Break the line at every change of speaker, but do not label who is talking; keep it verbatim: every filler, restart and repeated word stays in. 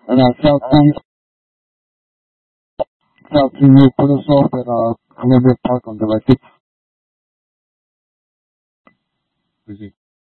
And uh, Chelsea, Chelsea, you put us off at uh, Columbia Park on the right.